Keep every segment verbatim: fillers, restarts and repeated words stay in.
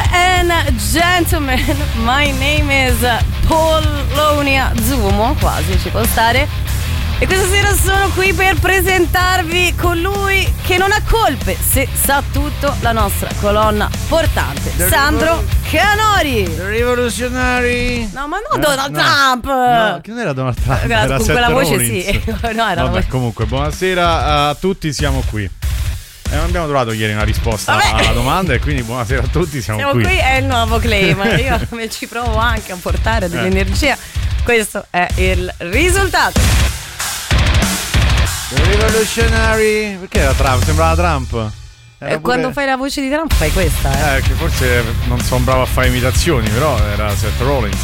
and gentlemen, my name is Polonia Zumo, quasi ci può stare. E questa sera sono qui per presentarvi colui che non ha colpe se sa tutto, la nostra colonna portante, The Sandro Rivol- Canori. The Rivoluzionari. No, ma non eh, Donald no. Trump. No, che non era Donald Trump, era era con Seth quella voce Rollins. sì. No, era Vabbè, la voce. comunque, buonasera a tutti, siamo qui. E non abbiamo trovato ieri una risposta Vabbè. alla domanda e quindi buonasera a tutti, siamo, Siamo qui. qui, è il nuovo claim. Io come ci provo anche a portare dell'energia. Questo è il risultato. The Rivoluzionari. Perché era Trump? Sembrava Trump. Era Eh, quando pure... fai la voce di Trump fai questa, eh. Eh, che forse non sono bravo a fare imitazioni, però era Seth Rollins.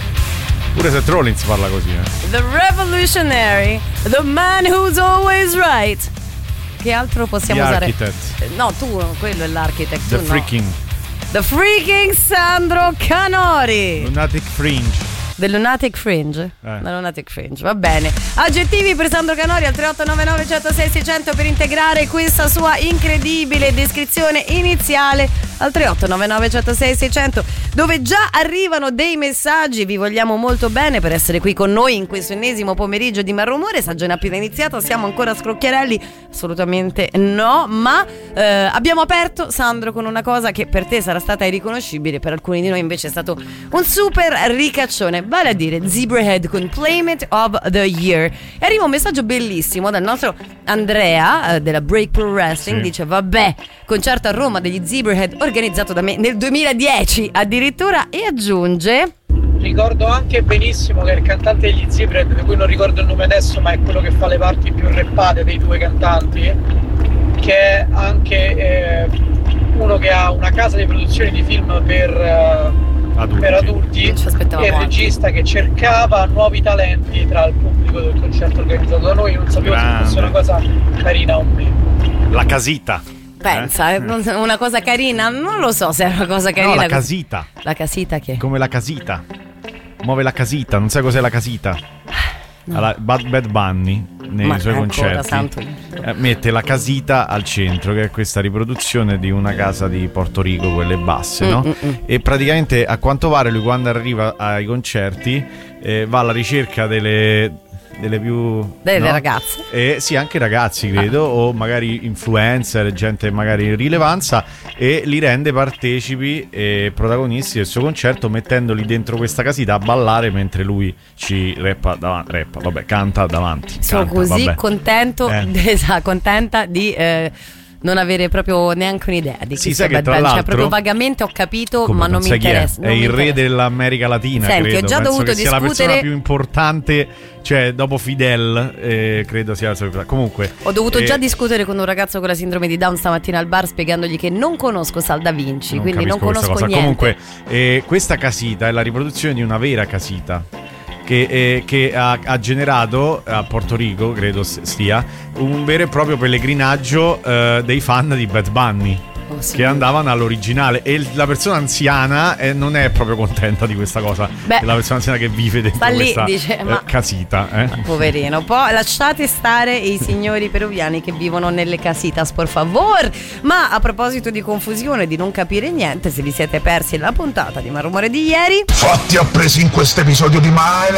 Pure Seth Rollins parla così, eh. The Revolutionary, the man who's always right. Che altro possiamo The usare? Architect. No, tu, quello è l'architect. The tu freaking. No. The freaking Sandro Canori. Lunatic Fringe. The Lunatic Fringe. Eh. The Lunatic Fringe, va bene. Aggettivi per Sandro Canori al tre otto nove nove uno zero sei sei zero zero per integrare questa sua incredibile descrizione iniziale al tre otto nove nove uno zero sei sei zero zero, dove già arrivano dei messaggi. Vi vogliamo molto bene per essere qui con noi in questo ennesimo pomeriggio di Malrumore. Stagione appena iniziata, siamo ancora scrocchiarelli? Assolutamente no, ma eh, abbiamo aperto, Sandro, con una cosa che per te sarà stata irriconoscibile, per alcuni di noi invece è stato un super ricaccione, vale a dire Zebrahead con Playmate of the Year. E arriva un messaggio bellissimo dal nostro Andrea eh, della Break Pro Wrestling. Sì. Dice: vabbè, concerto a Roma degli Zebrahead organizzato da me nel duemiladieci addirittura, e aggiunge: ricordo anche benissimo che il cantante degli Zebrahead, di cui non ricordo il nome adesso, ma è quello che fa le parti più rappate dei due cantanti, che è anche eh, uno che ha una casa di produzione di film per eh, Adulti. per adulti, Non ci aspettavamo e il anche. regista che cercava nuovi talenti tra il pubblico del concerto organizzato da noi. Non sapevo Grande. se fosse una cosa carina o meno. La casita. pensa, Eh? eh, non- una cosa carina, non lo so se è una cosa carina. No, la così. casita. La casita che? Come la casita. Muove la casita, non sai cos'è la casita? No. Alla Bad Bad Bunny nei Ma suoi ancora, concerti santo eh, mette la casita al centro, che è questa riproduzione di una casa di Porto Rico, quelle basse, no? Mm-mm. E praticamente, a quanto pare, lui quando arriva ai concerti eh, va alla ricerca delle delle più Delle no? ragazze. Eh, sì, anche ragazzi credo, o magari influencer, gente magari di rilevanza, e li rende partecipi e protagonisti del suo concerto, mettendoli dentro questa casita a ballare mentre lui ci rappa davanti, rappa, vabbè, canta davanti. Sono canta, così vabbè. contento, Eh. esatto, contenta di eh, non avere proprio neanche un'idea di Sì, chi sai sia che Bad tra Bunny. Cioè, l'altro- proprio vagamente ho capito, Come, ma non mi sai chi è? interessa. È non mi il re interessa. dell'America Latina. Senti, credo. ho già Penso dovuto che sia la persona discutere- più importante, cioè dopo Fidel, eh, credo sia. Comunque, Ho dovuto eh, già discutere con un ragazzo con la sindrome di Down stamattina al bar, spiegandogli che non conosco Sal Da Vinci, non quindi non capisco questa conosco cosa. niente. Comunque, eh, questa casita è la riproduzione di una vera casita che, eh, che ha, ha generato a Porto Rico, credo stia, un vero e proprio pellegrinaggio eh, dei fan di Bad Bunny. Oh, sì. Che andavano all'originale, e il- la persona anziana eh, non è proprio contenta di questa cosa. Beh, la persona anziana che vive dentro sta lì, questa dice, eh, ma- casita, eh. Poverino, poi lasciate stare i signori peruviani che vivono nelle casitas, por favor. Ma a proposito di confusione, di non capire niente, se vi siete persi la puntata di Malrumore di ieri, Fatti appresi in questo episodio di Mile.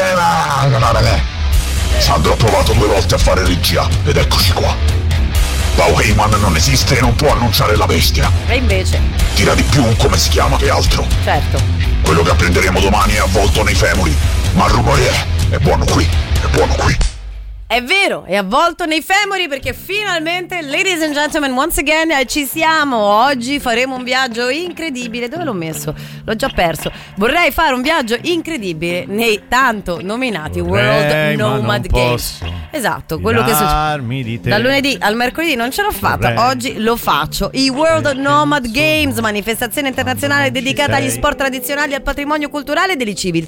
Sandro ha provato due volte a fare regia ed eccoci qua. Paul Heyman non esiste e non può annunciare la bestia. e invece, Tira di più un come si chiama che altro. certo, Quello che apprenderemo domani è avvolto nei femori, ma il rumore è, è buono qui, è buono qui. è vero, è avvolto nei femori, perché finalmente, ladies and gentlemen, once again eh, ci siamo. Oggi faremo un viaggio incredibile. Dove l'ho messo? L'ho già perso. Vorrei fare un viaggio incredibile nei tanto nominati Vorrei, World ma non Nomad Games. posso Esatto, quello che succede. fidarmi di te. Dal lunedì al mercoledì non ce l'ho fatta, Vorrei. oggi lo faccio. I World Nomad Games, manifestazione internazionale non ci dedicata agli sei. sport tradizionali e al patrimonio culturale delle civiltà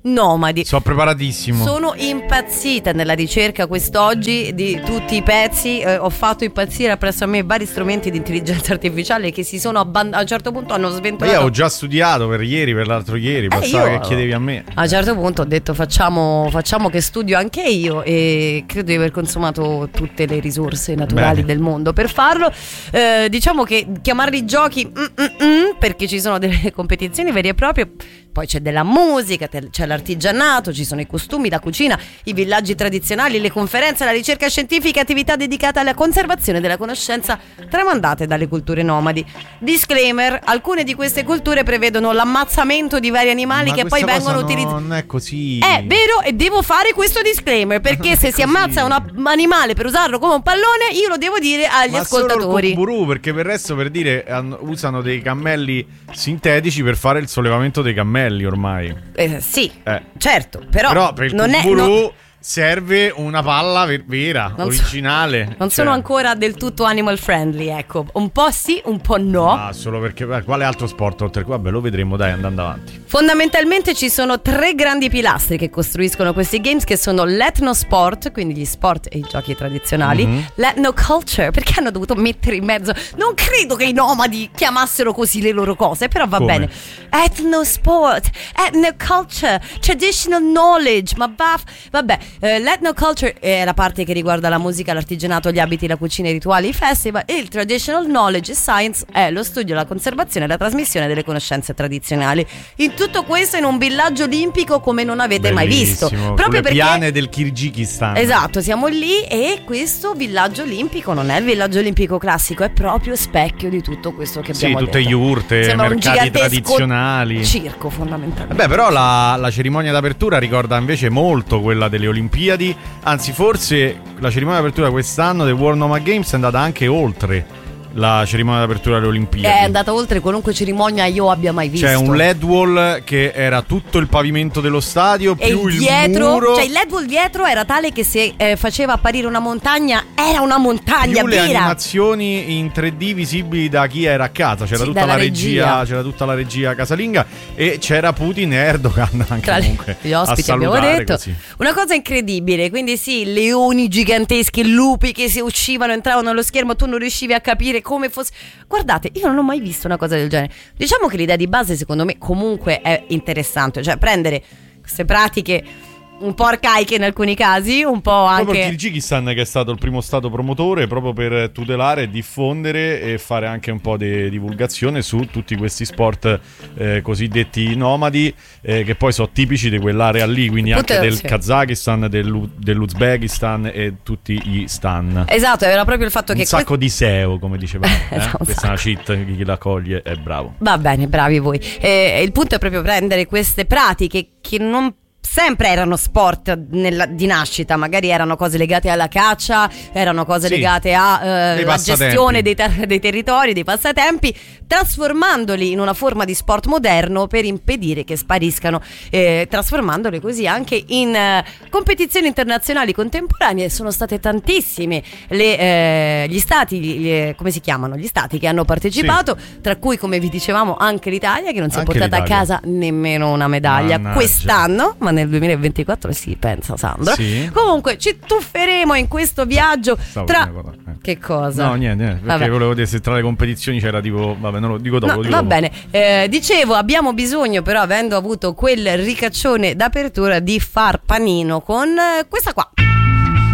nomadi. Sono preparatissimo. Sono impazzita nella ricerca quest'oggi di tutti i pezzi. Eh, ho fatto impazzire presso a me vari strumenti di intelligenza artificiale che si sono abband- a un certo punto hanno sventolato. Ma io ho già studiato per ieri, per l'altro ieri, bastava io- che chiedevi a me. A un certo punto ho detto facciamo, facciamo che studio anche io, e credo di aver consumato tutte le risorse naturali Bene. del mondo per farlo. Eh, diciamo che chiamarli giochi mm, mm, mm, perché ci sono delle competizioni vere e proprie. Poi c'è della musica, te- c'è l'artigianato, ci sono i costumi, la cucina, i villaggi tradizionali, le conferenze, la ricerca scientifica, attività dedicate alla conservazione della conoscenza tramandate dalle culture nomadi. Disclaimer: alcune di queste culture prevedono l'ammazzamento di vari animali Ma che poi questa vengono cosa utilizzati. non è così. È vero, e devo fare questo disclaimer perché se si Così. ammazza un a- animale per usarlo come un pallone, io lo devo dire agli Ma ascoltatori. solo il cucurù, perché per il resto, per dire, hanno- usano dei cammelli sintetici per fare il sollevamento dei cammelli ormai. Eh, sì, Eh. certo, però, Però per il non è cucurù non- serve una palla ver- vera, Non so- originale. Non Cioè, sono ancora del tutto animal friendly, ecco. Un po' sì, un po' no. Ah, solo perché beh, quale altro sport oltre qua? Vabbè, lo vedremo, dai, andando avanti. Fondamentalmente ci sono tre grandi pilastri che costruiscono questi games, che sono l'ethnosport, quindi gli sport e i giochi tradizionali, Mhm. l'ethnoculture, perché hanno dovuto mettere in mezzo, non credo che i nomadi chiamassero così le loro cose, però va Come? bene. Ethnosport, ethnoculture, traditional knowledge, ma va, vabbè, eh, l'ethnoculture è la parte che riguarda la musica, l'artigianato, gli abiti, la cucina, i rituali, i festival, e il traditional knowledge e science è lo studio, la conservazione e la trasmissione delle conoscenze tradizionali. In tutto questo in un villaggio olimpico come non avete mai visto. Bellissimo, Proprio sulle perché piane del Kirghizistan. esatto, siamo lì, e questo villaggio olimpico non è il villaggio olimpico classico, è proprio specchio di tutto questo che Sì, abbiamo tutte detto. iurte, Sembra un mercati gigantesco tradizionali. circo fondamentalmente. Beh, però la, la cerimonia d'apertura ricorda invece molto quella delle Olimpiadi. Anzi, forse la cerimonia d'apertura quest'anno del World Nomad Games è andata anche oltre la cerimonia d'apertura delle Olimpiadi. È andata oltre qualunque cerimonia io abbia mai visto. C'è un L E D wall che era tutto il pavimento dello stadio e più il dietro, muro, cioè il L E D wall dietro era tale che se eh, faceva apparire una montagna era una montagna più le vera. animazioni in tre D visibili da chi era a casa. C'era Sì, tutta dalla la regia, regia. c'era tutta la regia casalinga, e c'era Putin e Erdogan anche Tra comunque gli ospiti a abbiamo salutare detto così. una cosa incredibile, quindi sì, leoni giganteschi, lupi che si uscivano, entravano nello schermo, tu non riuscivi a capire come fosse. Guardate, io non ho mai visto una cosa del genere. Diciamo che l'idea di base secondo me comunque è interessante, cioè prendere queste pratiche un po' arcaiche in alcuni casi, un po' Proprio il anche Kirghizistan, che è stato il primo stato promotore proprio per tutelare, diffondere e fare anche un po' di divulgazione su tutti questi sport eh, cosiddetti nomadi, eh, che poi sono tipici di quell'area lì, quindi Tutte- anche del sì. Kazakistan, dell'U- dell'Uzbekistan e tutti gli stan. esatto, era proprio il fatto Un che sacco di S E O, come dicevamo. eh? Esatto, un Questa è una cheat, chi la coglie è bravo. Va bene, bravi voi. Eh, il punto è proprio prendere queste pratiche che non sempre erano sport nella, di nascita, magari erano cose legate alla caccia, erano cose Sì, legate alla dei passatempi. gestione dei, ter- dei territori, dei passatempi, trasformandoli in una forma di sport moderno per impedire che spariscano, eh, trasformandoli così anche in eh, competizioni internazionali contemporanee. Sono state tantissime le, eh, gli stati, gli- come si chiamano? Gli stati che hanno partecipato, tra cui, come vi dicevamo, anche l'Italia, che non si è Anche portata l'Italia. a casa nemmeno una medaglia Mannaggia. quest'anno, ma nel duemilaventiquattro si pensa, Sandro. Sì. Comunque ci tufferemo in questo viaggio Stavo tra dicendo una cosa, eh. che cosa? No, niente, niente, perché Vabbè. volevo dire se tra le competizioni c'era tipo, vabbè, non lo dico dopo. No, lo dico va dopo. bene, eh, dicevo, abbiamo bisogno però, avendo avuto quel ricaccione d'apertura, di far panino con eh, questa qua.